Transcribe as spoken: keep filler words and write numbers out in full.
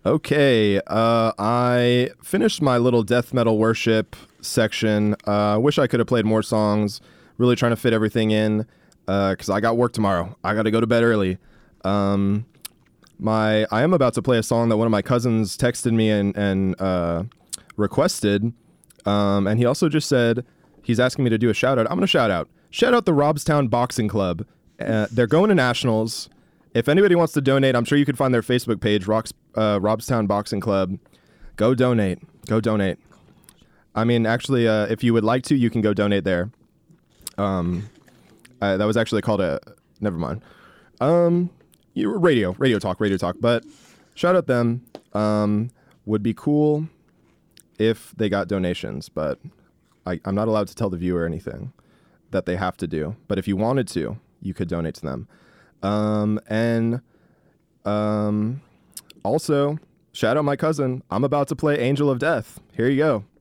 Okay, uh, I finished my little death metal worship section. I uh, wish I could have played more songs. Really trying to fit everything in because uh, I got work tomorrow. I got to go to bed early. Um, my I am about to play a song that one of my cousins texted me and, and uh, requested. Um, and he also just said he's asking me to do a shout out. I'm going to shout out. Shout out the Robstown Boxing Club. Uh, they're going to nationals. If anybody wants to donate, I'm sure you could find their Facebook page, Rocks, uh, Robstown Boxing Club. Go donate. Go donate. I mean, actually, uh, if you would like to, you can go donate there. Um, uh, that was actually called a... Never mind. Um, you, radio. Radio talk. Radio talk. But shout out them. Um, would be cool if they got donations, but I, I'm not allowed to tell the viewer anything that they have to do. But if you wanted to, you could donate to them. Um, and, um, also shout out my cousin. I'm about to play Angel of Death. Here you go.